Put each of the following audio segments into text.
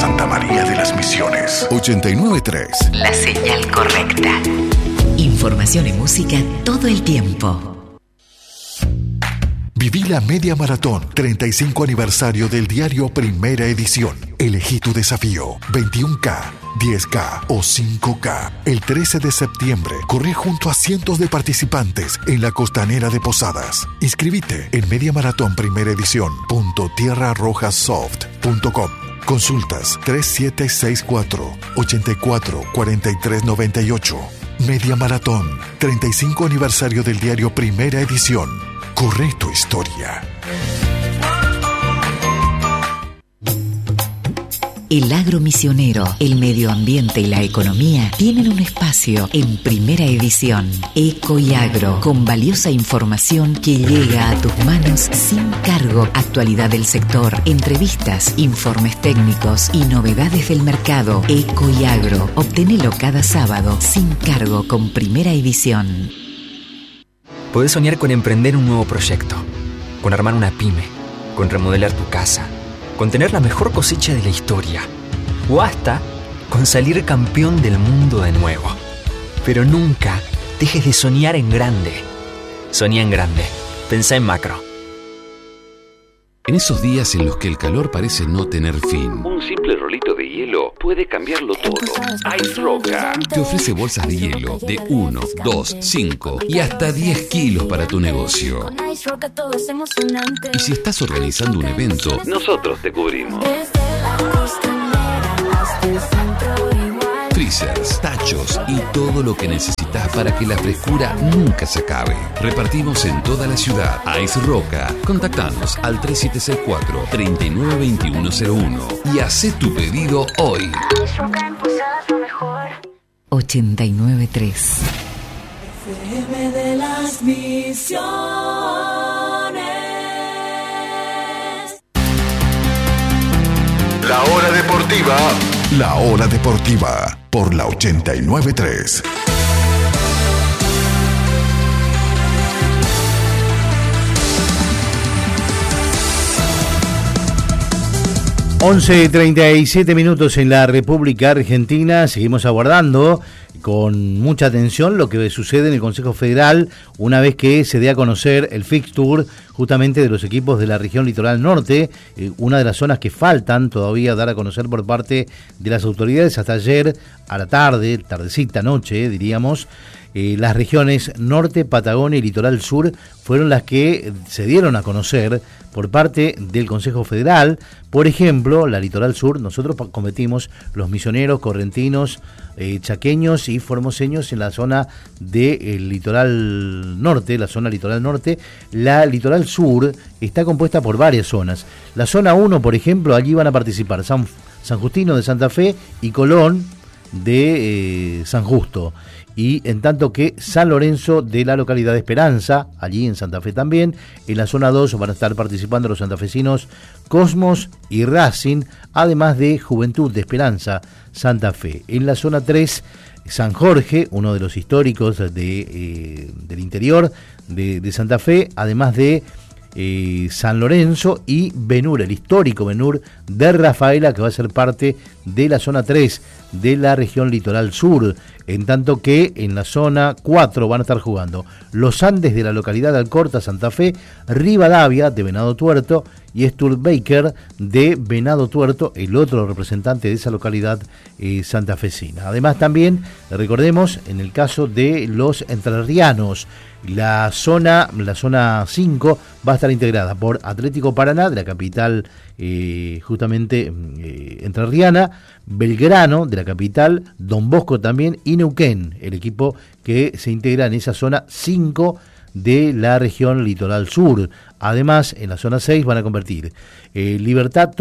Santa María de las Misiones. 89.3. La señal correcta. Información y música todo el tiempo. Viví la Media Maratón, 35 aniversario del diario Primera Edición. Elegí tu desafío, 21K, 10K o 5K. El 13 de septiembre, corrí junto a cientos de participantes en la costanera de Posadas. Inscribite en mediamaratonprimeredición.tierrarojassoft.com. Consultas 3764-844398. Media Maratón, 35 aniversario del diario Primera Edición. Corre tu historia. El agro misionero, el medio ambiente y la economía tienen un espacio en Primera Edición. Eco y Agro, con valiosa información que llega a tus manos sin cargo. Actualidad del sector, entrevistas, informes técnicos y novedades del mercado. Eco y Agro, obtenelo cada sábado sin cargo con Primera Edición. Podés soñar con emprender un nuevo proyecto, con armar una pyme, con remodelar tu casa, con tener la mejor cosecha de la historia, o hasta con salir campeón del mundo de nuevo. Pero nunca dejes de soñar en grande. Soñá en grande. Pensá en macro. En esos días en los que el calor parece no tener fin, un simple rolito de hielo puede cambiarlo todo. Ice Roca te ofrece bolsas de hielo de 1, 2, 5 y hasta 10 kilos para tu negocio. Y si estás organizando un evento, nosotros te cubrimos. Freezers, tachos y todo lo que necesitas para que la frescura nunca se acabe. Repartimos en toda la ciudad. Ice Roca. Contactanos al 3764-392101 y hacé tu pedido hoy. 89.3. FM de las Misiones. La hora deportiva. La hora deportiva por la 89.3. (11:37) en la República Argentina. Seguimos aguardando con mucha atención lo que sucede en el Consejo Federal una vez que se dé a conocer el fixture justamente de los equipos de la región Litoral Norte, una de las zonas que faltan todavía dar a conocer por parte de las autoridades. Hasta ayer a la tarde, tardecita, noche, diríamos, las regiones Norte, Patagonia y Litoral Sur fueron las que se dieron a conocer por parte del Consejo Federal. Por ejemplo, la Litoral Sur, nosotros competimos los misioneros, correntinos, chaqueños y formoseños en la zona del Litoral Norte, la zona Litoral Norte. La Litoral Sur está compuesta por varias zonas. La zona 1, por ejemplo, allí van a participar San Justino de Santa Fe y Colón de San Justo. Y en tanto que San Lorenzo de la localidad de Esperanza, allí en Santa Fe también. En la zona 2 van a estar participando los santafesinos Cosmos y Racing, además de Juventud de Esperanza, Santa Fe. En la zona 3, San Jorge, uno de los históricos del interior de Santa Fe, además de San Lorenzo y Benur, el histórico Benur de Rafaela, que va a ser parte de la zona 3 de la región Litoral Sur. En tanto que en la zona 4 van a estar jugando los Andes de la localidad de Alcorta, Santa Fe, Rivadavia de Venado Tuerto y Studebaker de Venado Tuerto, el otro representante de esa localidad santafesina. Además también, recordemos, en el caso de los entrerrianos, la zona 5 va a estar integrada por Atlético Paraná, de la capital justamente entrerriana, Belgrano, de la capital, Don Bosco también, y Neuquén, el equipo que se integra en esa zona 5 de la región Litoral Sur. Además, en la zona 6 van a convertir Libertad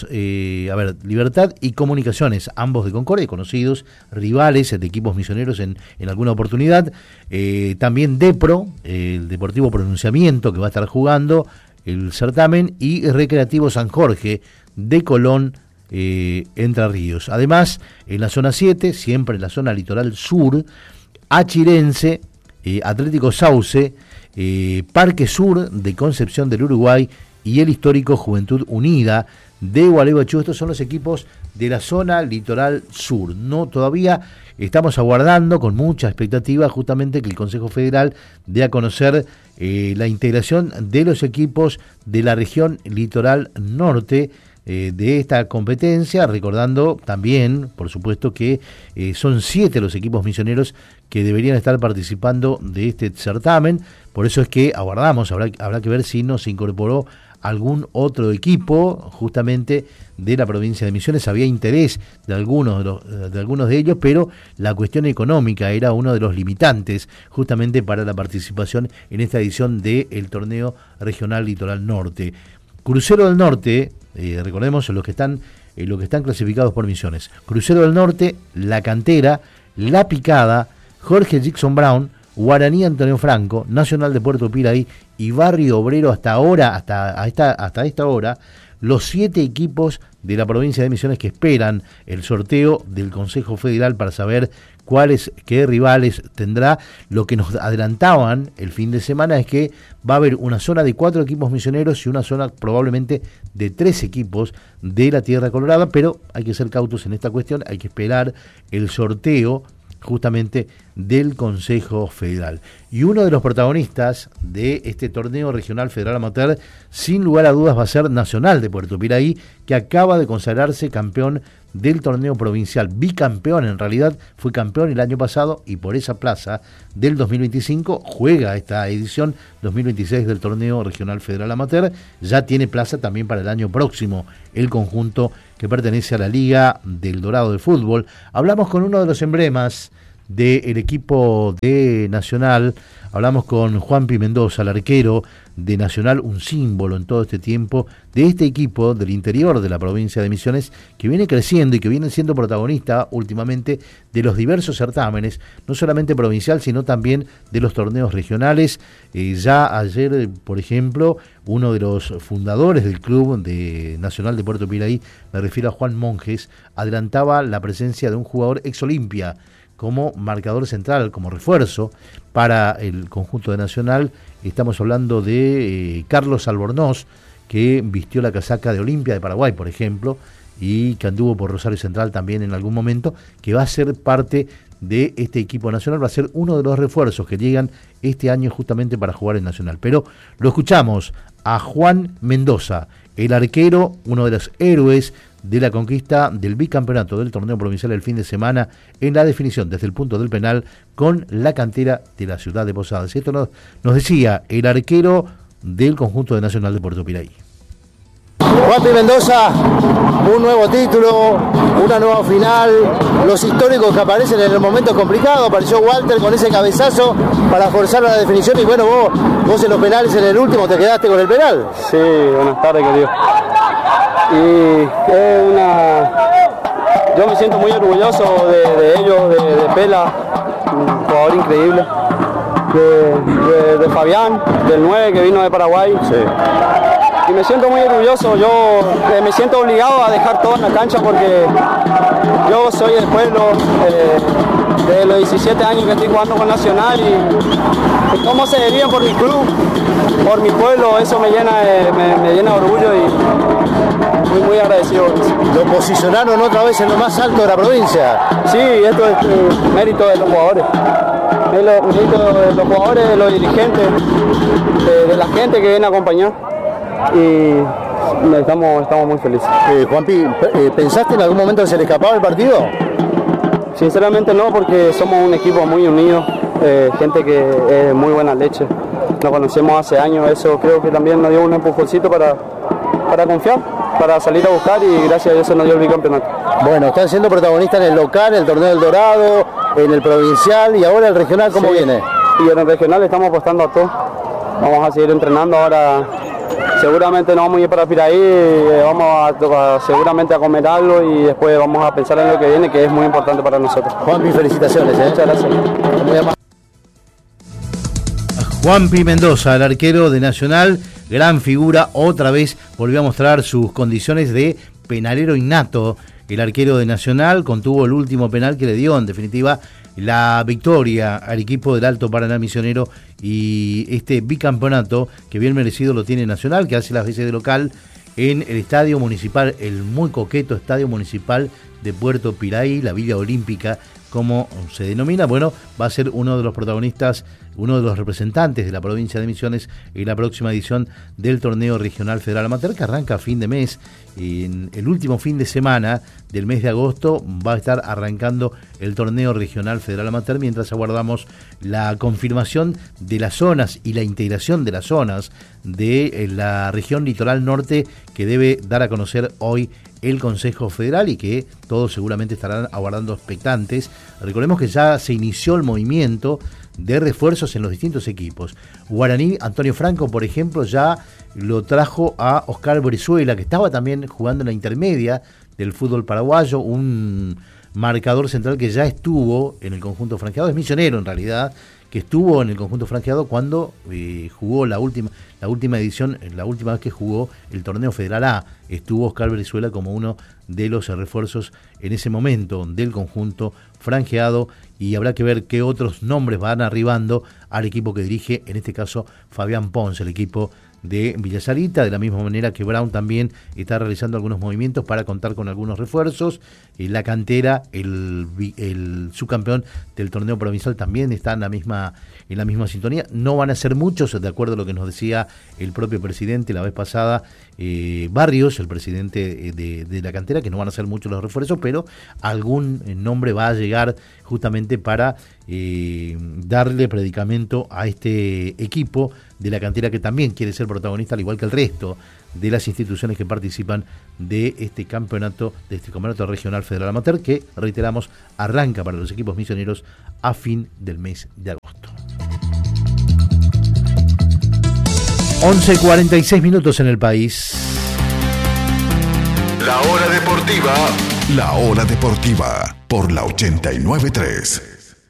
y Comunicaciones, ambos de Concordia, conocidos rivales de equipos misioneros en alguna oportunidad. También Depro, el Deportivo Pronunciamiento, que va a estar jugando el certamen, y Recreativo San Jorge de Colón, Entre Ríos. Además, en la zona 7, siempre en la zona Litoral Sur, Achirense, Atlético Sauce, Parque Sur de Concepción del Uruguay y el histórico Juventud Unida de Gualeguaychú. Estos son los equipos de la zona litoral sur. No, todavía estamos aguardando con mucha expectativa justamente que el Consejo Federal dé a conocer la integración de los equipos de la región litoral norte de esta competencia, recordando también, por supuesto, que son 7 los equipos misioneros que deberían estar participando de este certamen. Por eso es que aguardamos, habrá que ver si nos incorporó algún otro equipo justamente de la provincia de Misiones. Había interés de algunos de ellos, pero la cuestión económica era uno de los limitantes justamente para la participación en esta edición del torneo regional Litoral Norte. Crucero del Norte, recordemos los que están clasificados por Misiones: Crucero del Norte, La Cantera, La Picada, Jorge Jackson Brown, Guaraní Antonio Franco, Nacional de Puerto Piraí y Barrio Obrero. Hasta esta hora, los 7 equipos de la provincia de Misiones que esperan el sorteo del Consejo Federal para saber qué rivales tendrá. Lo que nos adelantaban el fin de semana es que va a haber una zona de 4 equipos misioneros y una zona probablemente de 3 equipos de la Tierra Colorada, pero hay que ser cautos en esta cuestión, hay que esperar el sorteo justamente del Consejo Federal. Y uno de los protagonistas de este torneo regional federal amateur, sin lugar a dudas, va a ser Nacional de Puerto Piraí, que acaba de consagrarse campeón del torneo provincial, bicampeón. En realidad fue campeón el año pasado y por esa plaza del 2025 juega esta edición 2026 del torneo regional federal amateur. Ya tiene plaza también para el año próximo el conjunto que pertenece a la Liga del Dorado de Fútbol. Hablamos con uno de los emblemas del equipo de Nacional, hablamos con Juanpi Mendoza, el arquero de Nacional, un símbolo en todo este tiempo de este equipo del interior de la provincia de Misiones, que viene creciendo y que viene siendo protagonista últimamente de los diversos certámenes, no solamente provincial, sino también de los torneos regionales. Ya ayer, por ejemplo, uno de los fundadores del club de Nacional de Puerto Piraí, me refiero a Juan Monjes, adelantaba la presencia de un jugador ex Olimpia como marcador central, como refuerzo para el conjunto de Nacional. Estamos hablando de Carlos Albornoz, que vistió la casaca de Olimpia de Paraguay, por ejemplo, y que anduvo por Rosario Central también en algún momento, que va a ser parte de este equipo nacional, va a ser uno de los refuerzos que llegan este año justamente para jugar en Nacional. Pero lo escuchamos a Juan Mendoza, el arquero, uno de los héroes de la conquista del bicampeonato del torneo provincial el fin de semana en la definición desde el punto del penal con La Cantera de la ciudad de Posadas. Esto nos decía el arquero del conjunto de Nacional de Puerto Piraí. Juanpi Mendoza, un nuevo título, una nueva final, los históricos que aparecen en el momento complicado. Apareció Walter con ese cabezazo para forzar la definición y bueno, vos en los penales en el último te quedaste con el penal. Sí, buenas tardes, querido. Y yo me siento muy orgulloso de ellos, de Pela, un jugador increíble, de Fabián, del 9 que vino de Paraguay. Sí. Y me siento muy orgulloso, yo me siento obligado a dejar todo en la cancha porque yo soy del pueblo, de los 17 años que estoy jugando con Nacional y cómo se verían por mi club, por mi pueblo, eso me llena de orgullo y muy agradecido. Lo posicionaron otra vez en lo más alto de la provincia. Sí, esto es mérito de los jugadores. Mérito de los jugadores, de los dirigentes, de la gente que viene a acompañar. Y estamos muy felices. Juanpi, ¿pensaste en algún momento que se le escapaba el partido? Sinceramente no, porque somos un equipo muy unido, gente que es muy buena leche. Nos conocemos hace años, eso creo que también nos dio un empujoncito para confiar, para salir a buscar y gracias a Dios se nos dio el bicampeonato. Bueno, están siendo protagonistas en el local, en el torneo del Dorado, en el provincial y ahora el regional, ¿cómo viene? Y en el regional estamos apostando a todo. Vamos a seguir entrenando ahora. Seguramente nos vamos a ir para Piraí, vamos seguramente a comer algo y después vamos a pensar en lo que viene, que es muy importante para nosotros. Juanpi, felicitaciones. Muchas gracias. Juanpi Mendoza, el arquero de Nacional, gran figura, otra vez volvió a mostrar sus condiciones de penalero innato. El arquero de Nacional contuvo el último penal que le dio, en definitiva, la victoria al equipo del Alto Paraná Misionero y este bicampeonato que bien merecido lo tiene Nacional, que hace las veces de local en el estadio municipal, el muy coqueto estadio municipal de Puerto Piraí, la Villa Olímpica, como se denomina. Bueno, va a ser uno de los protagonistas, uno de los representantes de la provincia de Misiones en la próxima edición del torneo regional federal amateur, que arranca a fin de mes. En el último fin de semana del mes de agosto va a estar arrancando el torneo regional federal amateur, mientras aguardamos la confirmación de las zonas y la integración de las zonas de la región litoral norte, que debe dar a conocer hoy el Consejo Federal y que todos seguramente estarán aguardando expectantes. Recordemos que ya se inició el movimiento de refuerzos en los distintos equipos. Guaraní, Antonio Franco, por ejemplo, ya lo trajo a Oscar Brizuela, que estaba también jugando en la intermedia del fútbol paraguayo, un marcador central que ya estuvo en el conjunto franqueado, es misionero en realidad, que estuvo en el conjunto franqueado cuando jugó la última edición, la última vez que jugó el torneo Federal A, estuvo Oscar Brizuela como uno de los refuerzos en ese momento del conjunto franqueado, y habrá que ver qué otros nombres van arribando al equipo que dirige, en este caso Fabián Ponce, el equipo de Villa Sarita. De la misma manera que Brown también está realizando algunos movimientos para contar con algunos refuerzos. La cantera, el subcampeón del torneo provincial, también está en la misma sintonía. No van a ser muchos, de acuerdo a lo que nos decía el propio presidente la vez pasada, Barrios, el presidente de la cantera, que no van a ser muchos los refuerzos, pero algún nombre va a llegar justamente para darle predicamento a este equipo de la cantera, que también quiere ser protagonista, al igual que el resto de las instituciones que participan de este campeonato regional federal amateur, que, reiteramos, arranca para los equipos misioneros a fin del mes de agosto. 11:46 minutos en el país. La hora deportiva por la 89.3.